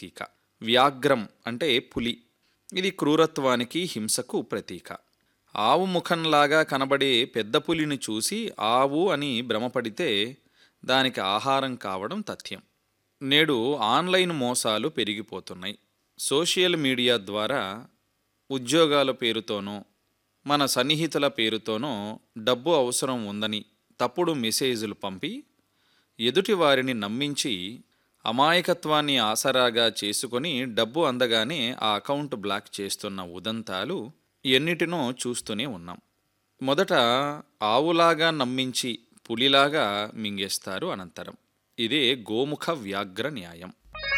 ప్రతీక. వ్యాఘ్రం అంటే పులి. ఇది క్రూరత్వానికి, హింసకు ప్రతీక. ఆవు ముఖంలాగా కనబడే పెద్ద పులిని చూసి ఆవు అని భ్రమపడితే దానికి ఆహారం కావడం తథ్యం. నేడు ఆన్లైన్ మోసాలు పెరిగిపోతున్నాయి. సోషల్ మీడియా ద్వారా ఉద్యోగాల పేరుతోనో మన సన్నిహితుల పేరుతోనో డబ్బు అవసరం ఉందని తప్పుడు మెసేజ్లు పంపి ఎదుటివారిని నమ్మించి అమాయకత్వాన్ని ఆసరాగా చేసుకొని డబ్బు అందగానే ఆ అకౌంట్ బ్లాక్ చేస్తున్న ఉదంతాలు ఎన్నిటినో చూస్తూనే ఉన్నాం. మొదట ఆవులాగా నమ్మించి పులిలాగా మింగేస్తారు అనంతరం. ఇదే గోముఖ వ్యాఘ్ర న్యాయం.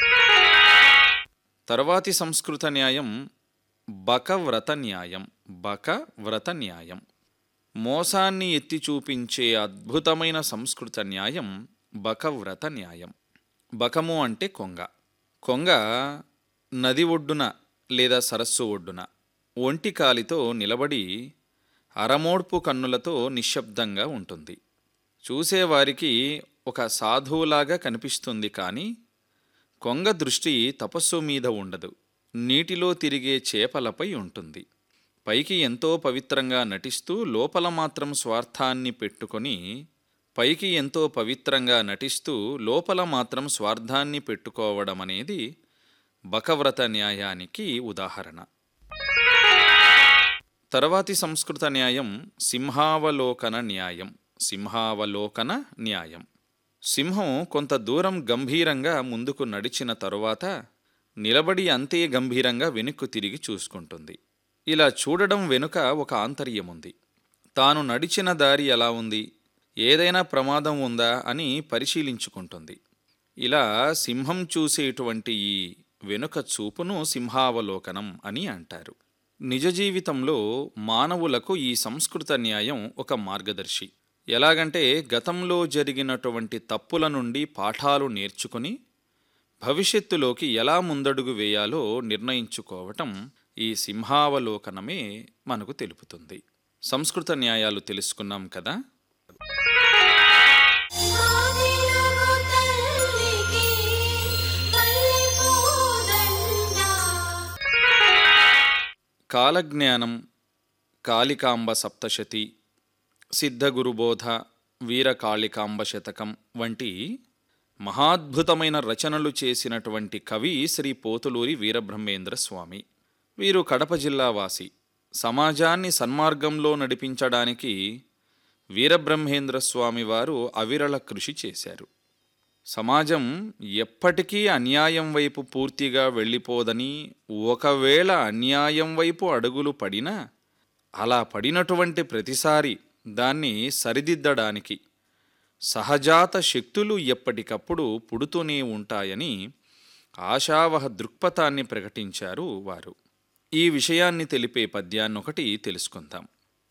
తర్వాతి సంస్కృత న్యాయం బకవ్రత న్యాయం. బకవ్రత న్యాయం మోసాన్ని ఎత్తి చూపించే అద్భుతమైన సంస్కృత న్యాయం బకవ్రత న్యాయం. బకము అంటే కొంగ. కొంగ నది ఒడ్డున లేదా సరస్సు ఒడ్డున ఒంటి కాలితో నిలబడి అరమోడ్పు కన్నులతో నిశ్శబ్దంగా ఉంటుంది. చూసేవారికి ఒక సాధువులాగా కనిపిస్తుంది, కానీ కొంగ దృష్టి తపస్సు మీద ఉండదు, నీటిలో తిరిగే చేపలపై ఉంటుంది. పైకి ఎంతో పవిత్రంగా నటిస్తూ లోపల మాత్రం స్వార్థాన్ని పెట్టుకోవడమనేది బకవ్రత న్యాయానికి ఉదాహరణ. తర్వాతి సంస్కృత న్యాయం సింహావలోకన న్యాయం. సింహావలోకన న్యాయం. సింహం కొంత దూరం గంభీరంగా ముందుకు నడిచిన తరువాత నిలబడి అంతే గంభీరంగా వెనుక్కు తిరిగి చూసుకుంటుంది. ఇలా చూడడం వెనుక ఒక ఆంతర్యముంది. తాను నడిచిన దారి ఎలా ఉంది, ఏదైనా ప్రమాదం ఉందా అని పరిశీలించుకుంటుంది. ఇలా సింహం చూసేటువంటి ఈ వెనుక చూపును సింహావలోకనం అని అంటారు. నిజ జీవితంలో మానవులకు ఈ సంస్కృత న్యాయం ఒక మార్గదర్శి. ఎలాగంటే గతంలో జరిగినటువంటి తప్పుల నుండి పాఠాలు నేర్చుకుని భవిష్యత్తులోకి ఎలా ముందడుగు వేయాలో నిర్ణయించుకోవటం ఈ సింహావలోకనమే మనకు తెలుపుతుంది. సంస్కృత న్యాయాలు తెలుసుకున్నాం కదా. కాలజ్ఞానం, కాళికాంబ సప్తశతి, సిద్ధగురుబోధ, వీరకాళికాంబ శతకం వంటి మహాద్భుతమైన రచనలు చేసినటువంటి కవి శ్రీ పోతులూరి వీరబ్రహ్మేంద్ర స్వామి. వీరు కడప జిల్లా వాసి. సమాజాన్ని సన్మార్గంలో నడిపించడానికి వీరబ్రహ్మేంద్ర స్వామి వారు అవిరళ కృషి చేశారు. సమాజం ఎప్పటికీ అన్యాయం వైపు పూర్తిగా వెళ్ళిపోదని, ఒకవేళ అన్యాయం వైపు అడుగులు పడినా అలా పడినటువంటి ప్రతిసారి దాన్ని సరిదిద్దడానికి సహజాత శక్తులు ఎప్పటికప్పుడు పుడుతూనే ఉంటాయని ఆశావహ దృక్పథాన్ని ప్రకటించారు వారు. ఈ విషయాన్ని తెలిపే పద్యాన్నొకటి తెలుసుకుందాం.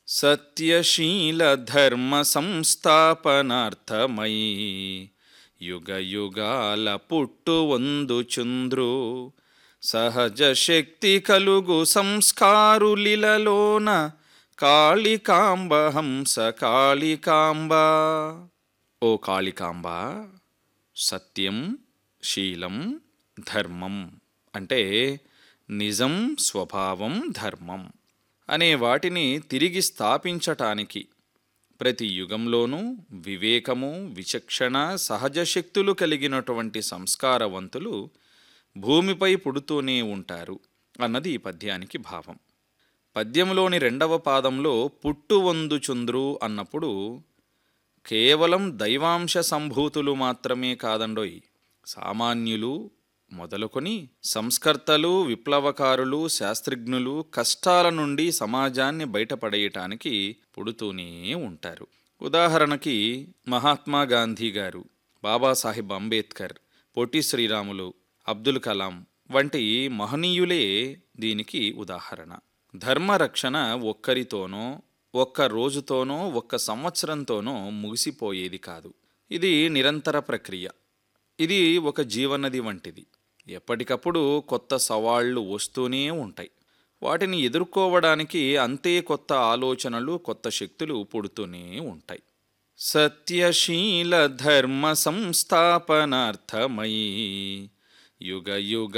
సత్యశీల ధర్మ సంస్థాపనార్థమై యుగ యుగాల పుట్టు వందుచుంద్రు, సహజ శక్తి కలుగు సంస్కారులిలలోన కాళికాంబ హంస కాళికాంబ. ఓ కాళికాంబ, సత్యం, శీలం, ధర్మం అంటే నిజం, స్వభావం, ధర్మం అనే వాటిని తిరిగి స్థాపించటానికి ప్రతి యుగంలోనూ వివేకము, విచక్షణ, సహజ శక్తులు కలిగినటువంటి సంస్కారవంతులు భూమిపై పుడుతూనే ఉంటారు అన్నది ఈ పద్యానికి భావం. పద్యంలోని 2వ పాదంలో పుట్టు వందుచుంద్రు అన్నప్పుడు కేవలం దైవాంశ సంభూతులు మాత్రమే కాదండోయ్, సామాన్యులు మొదలుకొని సంస్కర్తలు, విప్లవకారులు, శాస్త్రజ్ఞులు కష్టాల నుండి సమాజాన్ని బయటపడేయటానికి పుడుతూనే ఉంటారు. ఉదాహరణకి మహాత్మా గాంధీ గారు, బాబాసాహెబ్ అంబేద్కర్, పొట్టి శ్రీరాములు, అబ్దుల్ కలాం వంటి మహనీయులే దీనికి ఉదాహరణ. ధర్మరక్షణ ఒక్కరితోనో, ఒక్క రోజుతోనో, ఒక్క సంవత్సరంతోనో ముగిసిపోయేది కాదు. ఇది నిరంతర ప్రక్రియ. ఇది ఒక జీవనది వంటిది. ఎప్పటికప్పుడు కొత్త సవాళ్లు వస్తూనే ఉంటాయి. వాటిని ఎదుర్కోవడానికి అంతే కొత్త ఆలోచనలు, కొత్త శక్తులు పుడుతూనే ఉంటాయి. సత్యశీల ధర్మ సంస్థాపనార్థమై యుగ యుగ